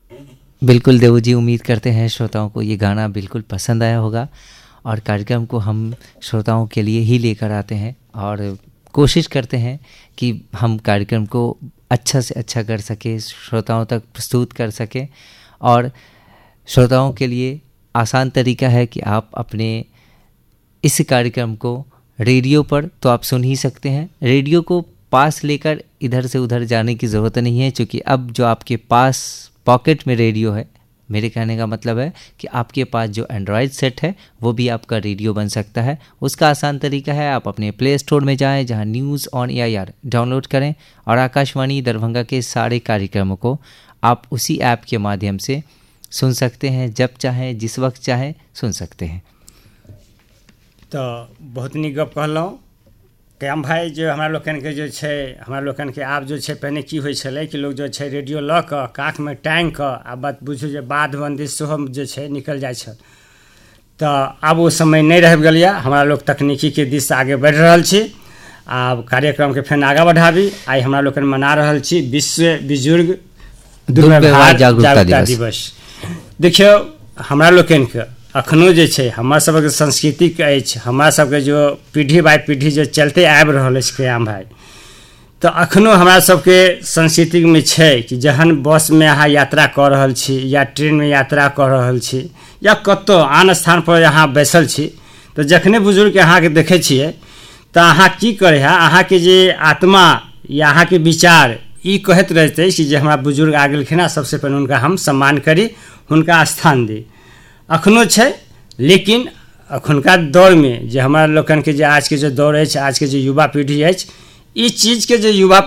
बिल्कुल देवू जी, उम्मीद करते हैं श्रोताओं को ये गाना बिल्कुल पसंद आया होगा और कार्यक्रम को हम श्रोताओं के लिए ही लेकर आते हैं और कोशिश करते हैं कि हम कार्यक्रम को अच्छा से अच्छा कर सके, श्रोताओं तक प्रस्तुत कर सके। और श्रोताओं के लिए आसान तरीका है कि आप अपने इस कार्यक्रम को रेडियो पर तो आप सुन ही सकते हैं, रेडियो को पास लेकर इधर से उधर जाने की ज़रूरत नहीं है, क्योंकि अब जो आपके पास पॉकेट में रेडियो है, मेरे कहने का मतलब है कि आपके पास जो एंड्रॉयड सेट है वो भी आपका रेडियो बन सकता है। उसका आसान तरीका है, आप अपने प्ले स्टोर में जाएं, जहां न्यूज़ ऑन एआईआर डाउनलोड करें और आकाशवाणी दरभंगा के सारे कार्यक्रमों को आप उसी ऐप के माध्यम से सुन सकते हैं, जब चाहें जिस वक्त चाहें सुन सकते हैं। तो बहुत नीक गप कहलहुँ श्याम भाई। जो हमरा लोकन के जो छै, हमरा लोकन के आब जो छै, पहिने की होइ छलै कि लोग जो छै रेडियो लऽ कऽ काखमे टाँगि कऽ आ बात बुझू जे बाध बन्दी सेहो जे छै निकल जाइ छल। तऽ आब ओ समय नहि रहि गेल यऽ। हमरा लोग तकनीकीके दिस आगे बढ़ि रहल छी। आब कार्यक्रमके फेर आगाँ बढ़ाबी। आइ हमरा लोकन मना रहल छी विश्व बुजुर्ग दुर्व्यवहार जागरूकता दिवस। देखियौ, हमरा लोकनिके अखनो जे छै हमर सबके संस्कृतिक अछि, हमरा सबके जो पीढ़ी बाइ पीढ़ी जो चलते आबि रहल अछि श्याम भाई, तऽ अखनो हमरा सबके संस्कृतिमे छै कि जहन बसमे अहाँ यात्रा कऽ रहल छी या ट्रेनमे यात्रा कऽ रहल छी या कतौ आन स्थानपर अहाँ बैसल छी, तऽ जखने बुजुर्ग अहाँके देखै छियै तऽ अहाँ की करै है, अहाँके जे आत्मा या अहाँके विचार ई कहैत रहैत अछि कि जे हमरा बुजुर्ग आ गेलखिन हँ, सबसे पहिने हुनका हम सम्मान करी, हुनका स्थान दी। अखनो छै, लेकिन अखुनका दौरमे जे हमरा लोकनिके जे आजके जो दौर अछि, आजके जो युवा पीढ़ी अछि, ई चीजके जे युवा